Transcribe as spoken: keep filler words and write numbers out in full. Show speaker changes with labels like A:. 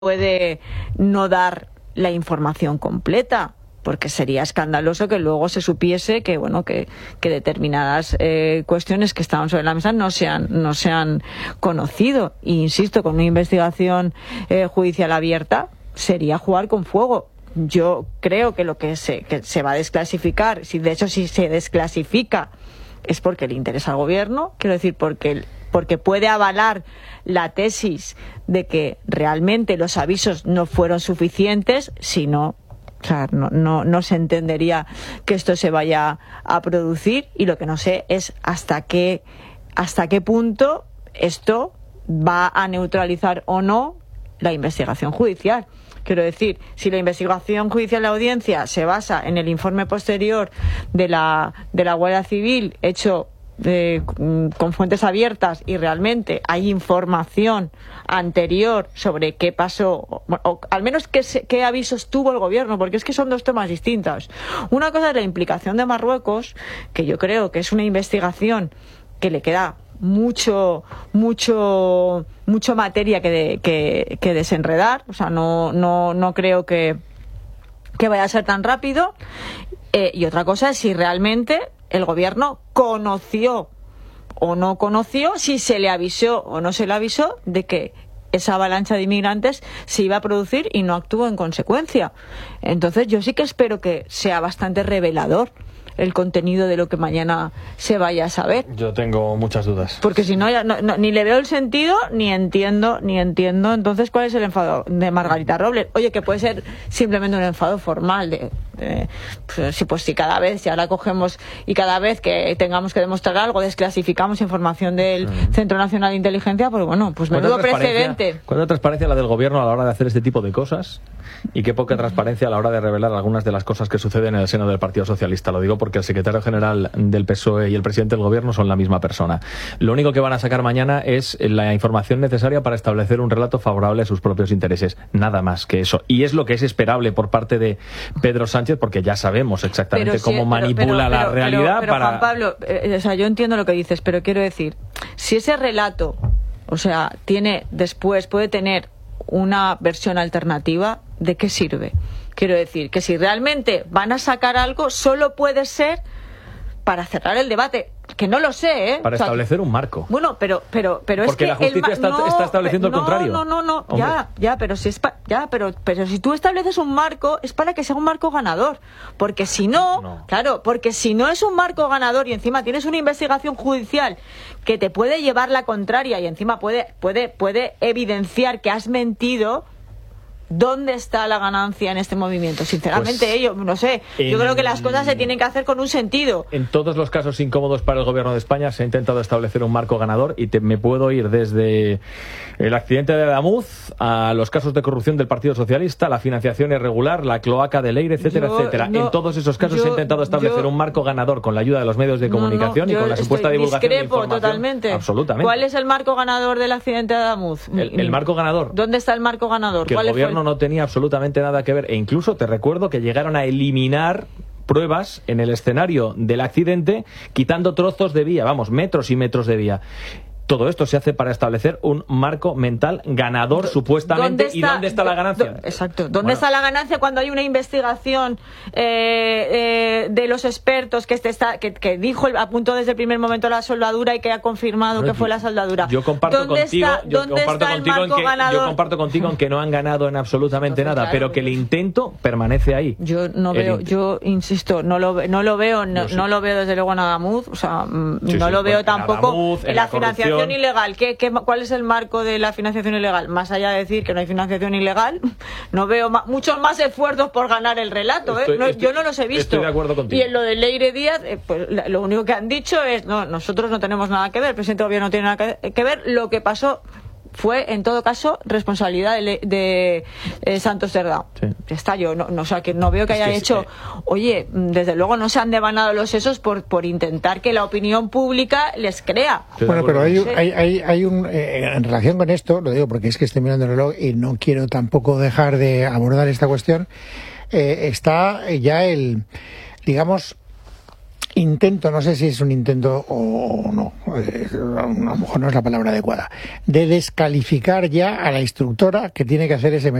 A: puede no dar la información completa, porque sería escandaloso que luego se supiese que bueno que, que determinadas eh, cuestiones que estaban sobre la mesa no se han, no se han conocido. E insisto, con una investigación eh, judicial abierta sería jugar con fuego. Yo creo que lo que se, que se va a desclasificar, si de hecho si se desclasifica, es porque le interesa al gobierno, quiero decir, porque el porque puede avalar la tesis de que realmente los avisos no fueron suficientes, si no, o sea, no, no, no se entendería que esto se vaya a producir, y lo que no sé es hasta qué, hasta qué punto esto va a neutralizar o no la investigación judicial. Quiero decir, si la investigación judicial de la audiencia se basa en el informe posterior de la, de la Guardia Civil hecho Eh, con fuentes abiertas y realmente hay información anterior sobre qué pasó, o, o al menos qué, qué avisos tuvo el gobierno, porque es que son dos temas distintos. Una cosa es la implicación de Marruecos, que yo creo que es una investigación que le queda mucho mucho mucho materia que, de, que, que desenredar, o sea, no no no creo que que vaya a ser tan rápido. Eh, y otra cosa es si realmente el gobierno conoció o no conoció, si se le avisó o no se le avisó de que esa avalancha de inmigrantes se iba a producir y no actuó en consecuencia. Entonces yo sí que espero que sea bastante revelador el contenido de lo que mañana se vaya a saber.
B: Yo tengo muchas dudas.
A: Porque si no, ya no, no ni le veo el sentido, ni entiendo, ni entiendo. Entonces, ¿cuál es el enfado de Margarita Robles? Oye, que puede ser simplemente un enfado formal de, de pues, si pues si cada vez ya la cogemos y cada vez que tengamos que demostrar algo desclasificamos información del mm. Centro Nacional de Inteligencia, pues bueno, pues menudo precedente.
B: ¿Cuánta transparencia la del gobierno a la hora de hacer este tipo de cosas? Y qué poca transparencia a la hora de revelar algunas de las cosas que suceden en el seno del Partido Socialista. Lo digo porque el secretario general del P S O E y el presidente del gobierno son la misma persona. Lo único que van a sacar mañana es la información necesaria para establecer un relato favorable a sus propios intereses. Nada más que eso. Y es lo que es esperable por parte de Pedro Sánchez, porque ya sabemos exactamente
A: pero,
B: cómo
A: sí,
B: manipula
A: pero, pero,
B: la
A: pero,
B: realidad
A: pero, pero,
B: para...
A: Juan Pablo, eh, o sea, yo entiendo lo que dices, pero quiero decir, si ese relato, o sea, tiene después, puede tener una versión alternativa, ¿de qué sirve? Quiero decir, que si realmente van a sacar algo, solo puede ser para cerrar el debate, que no lo sé, ¿eh?
B: Para o sea, establecer un marco.
A: Bueno, pero pero pero
B: porque
A: es que
B: la justicia
A: el
B: está,
A: no,
B: está estableciendo
A: no,
B: el contrario.
A: No, no, no, no, ya, ya, pero si es pa, ya, pero pero si tú estableces un marco es para que sea un marco ganador, porque si no, no, claro, porque si no es un marco ganador y encima tienes una investigación judicial que te puede llevar la contraria y encima puede puede puede evidenciar que has mentido. ¿Dónde está la ganancia en este movimiento? Sinceramente, pues, yo no sé. Yo en, creo que las cosas se tienen que hacer con un sentido.
B: En todos los casos incómodos para el gobierno de España se ha intentado establecer un marco ganador y te, me puedo ir desde el accidente de Adamuz a los casos de corrupción del Partido Socialista, la financiación irregular, la cloaca de Leire, etcétera, yo, etcétera. No, en todos esos casos yo, se ha intentado establecer yo, un marco ganador con la ayuda de los medios de comunicación no, no, y con la supuesta divulgación de información.
A: Totalmente.
B: Absolutamente.
A: ¿Cuál es el marco ganador del accidente de Adamuz?
B: El, el marco ganador.
A: ¿Dónde está el marco ganador?
B: Que
A: ¿Cuál
B: el gobierno
A: fue?
B: no tenía absolutamente nada que ver, e incluso te recuerdo que llegaron a eliminar pruebas en el escenario del accidente quitando trozos de vía, vamos, metros y metros de vía. Todo esto se hace para establecer un marco mental ganador, supuestamente. ¿Dónde está, ¿y dónde está la ganancia?
A: Exacto. ¿Dónde
B: bueno.
A: está la ganancia cuando hay una investigación eh, eh, de los expertos que, este está, que, que dijo, apuntó desde el primer momento la soldadura y que ha confirmado
B: bueno,
A: que fue la soldadura?
B: Yo comparto contigo,
A: está,
B: yo comparto contigo, en que, yo comparto contigo en que no han ganado en absolutamente Entonces, nada, claro, pero que el intento permanece ahí.
A: Yo no veo, yo insisto, no lo, no lo veo, no, sí. no lo veo desde luego en Adamuz, o sea, sí, no
B: sí,
A: lo veo
B: en
A: tampoco
B: Adamuz,
A: en,
B: en
A: la,
B: la
A: financiación ilegal. ¿Qué, qué, ¿Cuál es el marco de la financiación ilegal? Más allá de decir que no hay financiación ilegal, no veo ma muchos más esfuerzos por ganar el relato. ¿eh?
B: Estoy,
A: no,
B: estoy,
A: yo no los he visto.
B: Estoy de acuerdo contigo.
A: Y en lo de Leire Díaz, eh, pues, lo único que han dicho es, no, nosotros no tenemos nada que ver, el presidente del gobierno no tiene nada que, que ver, lo que pasó fue, en todo caso, responsabilidad de, de eh, Santos Cerdá. Sí. Está yo, no, no, o sea, que no veo que haya es que hecho... Eh... Oye, desde luego no se han devanado los sesos por, por intentar que la opinión pública les crea.
C: Bueno, pero hay, hay, hay, hay un... Eh, en relación con esto, lo digo porque es que estoy mirando el reloj y no quiero tampoco dejar de abordar esta cuestión, eh, está ya el, digamos... intento, no sé si es un intento o no, eh, a lo mejor no es la palabra adecuada, de descalificar ya a la instructora que tiene que hacer ese